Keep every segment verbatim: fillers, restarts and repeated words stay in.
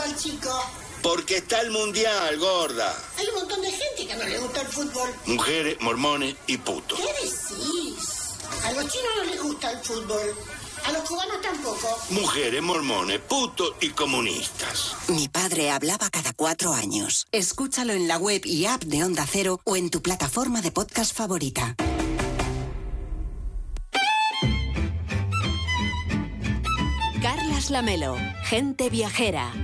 fútbol, chico? Porque está el mundial, gorda. Hay un montón de gente que no le gusta el fútbol. Mujeres, mormones y putos. ¿Qué decís? A los chinos no les gusta el fútbol. A los cubanos tampoco. Mujeres, mormones, putos y comunistas. Mi padre hablaba cada cuatro años. Escúchalo en la web y app de Onda Cero o en tu plataforma de podcast favorita. Carlas Lamelo, gente viajera.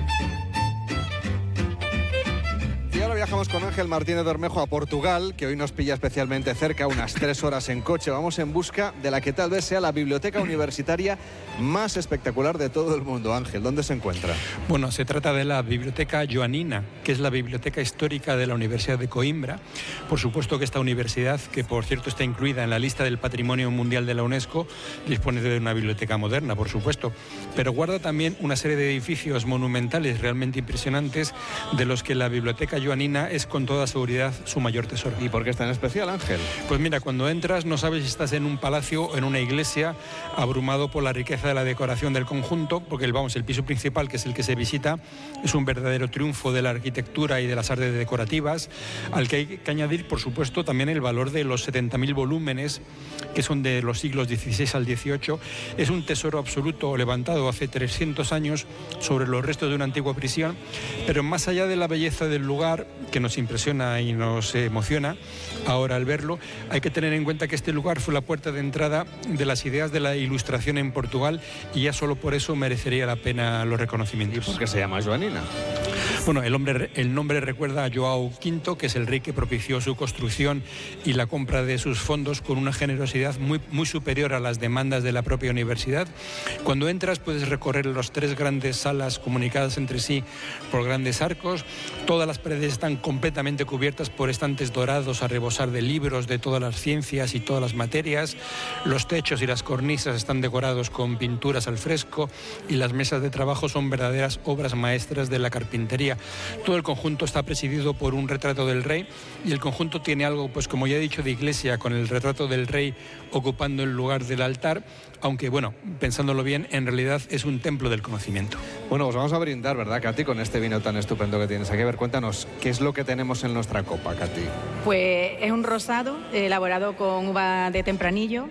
Y ahora viajamos con Ángel Martínez Bermejo a Portugal, que hoy nos pilla especialmente cerca, unas tres horas en coche. Vamos en busca de la que tal vez sea la biblioteca universitaria más espectacular de todo el mundo. Ángel, ¿dónde se encuentra? Bueno, se trata de la Biblioteca Joanina, que es la biblioteca histórica de la Universidad de Coimbra. Por supuesto que esta universidad, que por cierto está incluida en la lista del Patrimonio Mundial de la UNESCO, dispone de una biblioteca moderna, por supuesto, pero guarda también una serie de edificios monumentales realmente impresionantes, de los que la Biblioteca Joanina es con toda seguridad su mayor tesoro. ¿Y por qué es tan especial, Ángel? Pues mira, cuando entras no sabes si estás en un palacio o en una iglesia, abrumado por la riqueza de la decoración del conjunto, porque el, vamos, el piso principal, que es el que se visita, es un verdadero triunfo de la arquitectura y de las artes decorativas, al que hay que añadir, por supuesto, también el valor de los setenta mil volúmenes, que son de los siglos dieciséis al dieciocho. Es un tesoro absoluto levantado hace trescientos años sobre los restos de una antigua prisión, pero más allá de la belleza del lugar, que nos impresiona y nos emociona ahora al verlo, hay que tener en cuenta que este lugar fue la puerta de entrada de las ideas de la Ilustración en Portugal, y ya solo por eso merecería la pena los reconocimientos. ¿Y por qué se llama Joanina? Bueno, el, hombre, el nombre recuerda a João quinto, que es el rey que propició su construcción y la compra de sus fondos con una generosidad muy, muy superior a las demandas de la propia universidad. Cuando entras puedes recorrer las tres grandes salas comunicadas entre sí por grandes arcos. Todas las paredes están completamente cubiertas por estantes dorados a rebosar de libros de todas las ciencias y todas las materias. Los techos y las cornisas están decorados con pinturas al fresco y las mesas de trabajo son verdaderas obras maestras de la carpintería. Todo el conjunto está presidido por un retrato del rey, y el conjunto tiene algo, pues como ya he dicho, de iglesia, con el retrato del rey ocupando el lugar del altar, aunque bueno, pensándolo bien, en realidad es un templo del conocimiento. Bueno, pues vamos a brindar, ¿verdad, Katy, con este vino tan estupendo que tienes aquí? A ver, cuéntanos, ¿qué es lo que tenemos en nuestra copa, Katy? Pues es un rosado elaborado con uva de Tempranillo,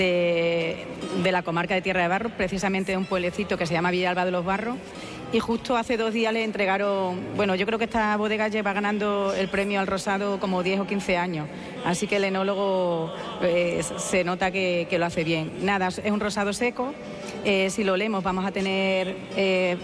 de, de la comarca de Tierra de Barros, precisamente de un pueblecito que se llama Villalba de los Barros. Y justo hace dos días le entregaron, bueno, yo creo que esta bodega lleva ganando el premio al rosado como diez o quince años, así que el enólogo eh, se nota que, que lo hace bien. Nada, es un rosado seco, eh, si lo olemos vamos a tener eh,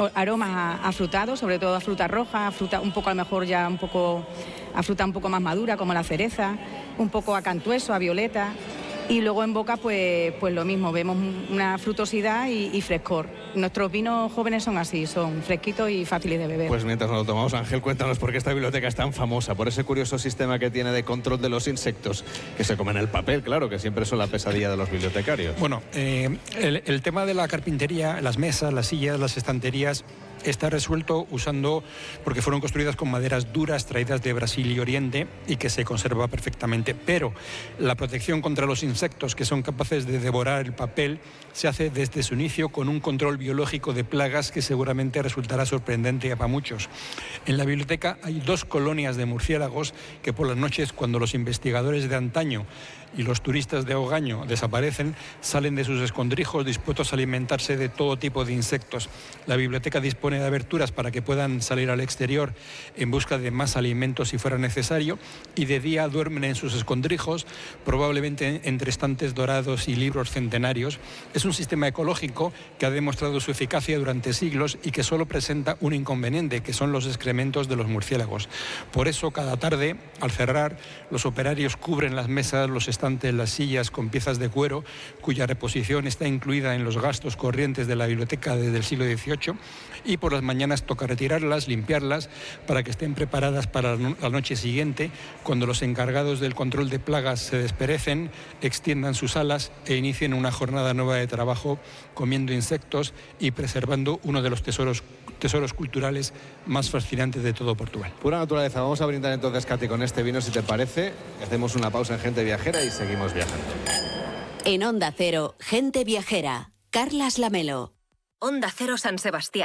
aromas afrutados, sobre todo a fruta roja, a fruta un poco a lo mejor ya un poco, a fruta un poco más madura como la cereza, un poco a cantueso, a violeta. Y luego en boca, pues, pues lo mismo, vemos una frutosidad y, y frescor. Nuestros vinos jóvenes son así, son fresquitos y fáciles de beber. Pues mientras nos lo tomamos, Ángel, cuéntanos por qué esta biblioteca es tan famosa, por ese curioso sistema que tiene de control de los insectos, que se comen el papel, claro, que siempre son la pesadilla de los bibliotecarios. Bueno, eh, el, el tema de la carpintería, las mesas, las sillas, las estanterías, está resuelto usando, porque fueron construidas con maderas duras traídas de Brasil y Oriente y que se conserva perfectamente, pero la protección contra los insectos que son capaces de devorar el papel se hace desde su inicio con un control biológico de plagas que seguramente resultará sorprendente para muchos. En la biblioteca hay dos colonias de murciélagos que por las noches, cuando los investigadores de antaño y los turistas de Ogaño desaparecen, salen de sus escondrijos dispuestos a alimentarse de todo tipo de insectos. La biblioteca dispone de aberturas para que puedan salir al exterior en busca de más alimentos si fuera necesario, y de día duermen en sus escondrijos, probablemente entre estantes dorados y libros centenarios. Es un sistema ecológico que ha demostrado su eficacia durante siglos y que solo presenta un inconveniente, que son los excrementos de los murciélagos. Por eso, cada tarde, al cerrar, los operarios cubren las mesas, los estantes, las sillas con piezas de cuero, cuya reposición está incluida en los gastos corrientes de la biblioteca desde el siglo dieciocho, y por las mañanas toca retirarlas, limpiarlas, para que estén preparadas para la noche siguiente, cuando los encargados del control de plagas se desperecen, extiendan sus alas e inicien una jornada nueva de trabajo, comiendo insectos y preservando uno de los tesoros, tesoros culturales más fascinantes de todo Portugal. Pura naturaleza. Vamos a brindar entonces, Katy, con este vino, si te parece. Hacemos una pausa en Gente Viajera y seguimos viajando. En Onda Cero, Gente Viajera, Carlas Lamelo. Onda Cero San Sebastián.